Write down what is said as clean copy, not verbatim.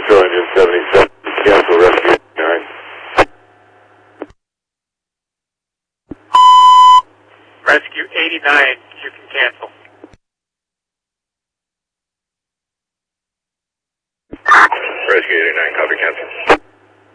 Metro Engine 77, cancel Rescue 89. Rescue 89, you can cancel. Rescue 89, copy cancel.